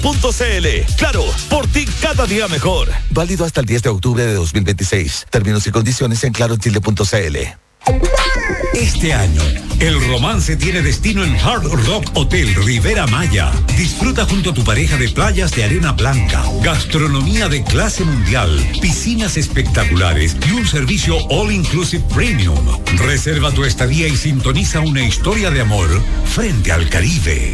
Claro, por ti cada día mejor. Válido hasta el 10 de octubre de 2026. Términos y condiciones en clarochile.cl. Este año, el romance tiene destino en Hard Rock Hotel Rivera Maya. Disfruta junto a tu pareja de playas de arena blanca, gastronomía de clase mundial, piscinas espectaculares y un servicio All Inclusive Premium. Reserva tu estadía y sintoniza una historia de amor frente al Caribe.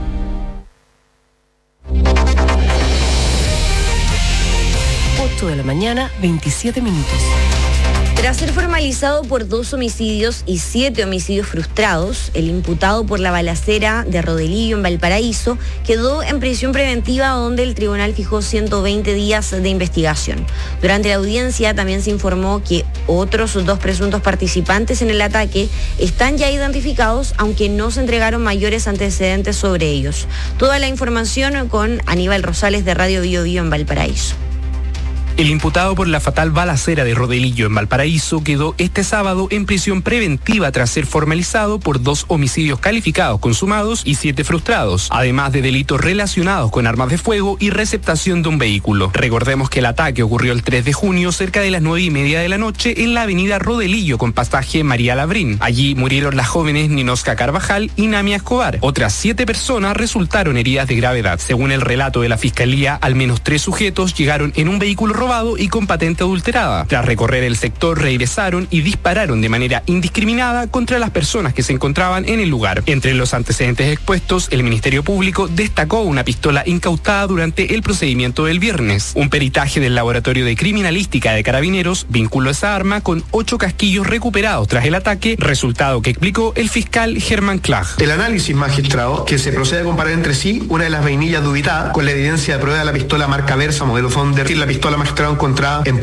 8 de la mañana, 27 minutos. Tras ser formalizado por 2 homicidios y 7 homicidios frustrados, el imputado por la balacera de Rodelillo en Valparaíso quedó en prisión preventiva, donde el tribunal fijó 120 días de investigación. Durante la audiencia también se informó que otros 2 presuntos participantes en el ataque están ya identificados, aunque no se entregaron mayores antecedentes sobre ellos. Toda la información con Aníbal Rosales de Radio Bio Bio en Valparaíso. El imputado por la fatal balacera de Rodelillo en Valparaíso quedó este sábado en prisión preventiva tras ser formalizado por 2 homicidios calificados consumados y 7 frustrados, además de delitos relacionados con armas de fuego y receptación de un vehículo. Recordemos que el ataque ocurrió el 3 de junio cerca de las 9:30 de la noche en la avenida Rodelillo con pasaje María Labrín. Allí murieron las jóvenes Ninosca Carvajal y Namia Escobar. Otras 7 personas resultaron heridas de gravedad. Según el relato de la fiscalía, al menos 3 sujetos llegaron en un vehículo robado y con patente adulterada. Tras recorrer el sector, regresaron y dispararon de manera indiscriminada contra las personas que se encontraban en el lugar. Entre los antecedentes expuestos, el Ministerio Público destacó una pistola incautada durante el procedimiento del viernes. Un peritaje del Laboratorio de Criminalística de Carabineros vinculó esa arma con 8 casquillos recuperados tras el ataque, resultado que explicó el fiscal Germán Clag. El análisis magistrado, que se procede a comparar entre sí una de las vainillas dubitadas con la evidencia de prueba de la pistola marca Versa modelo Thunder y la pistola magistrada encontrada en